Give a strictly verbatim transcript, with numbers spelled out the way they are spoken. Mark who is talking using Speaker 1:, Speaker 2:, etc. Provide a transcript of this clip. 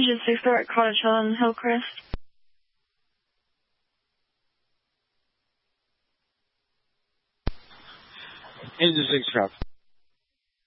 Speaker 1: Agent six four at Cottage Hill and Hillcrest.
Speaker 2: Agent six, copy.